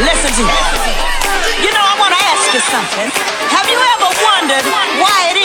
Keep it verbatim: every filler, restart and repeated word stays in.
Listen to me. You know, I want to ask you something. Have you ever wondered why it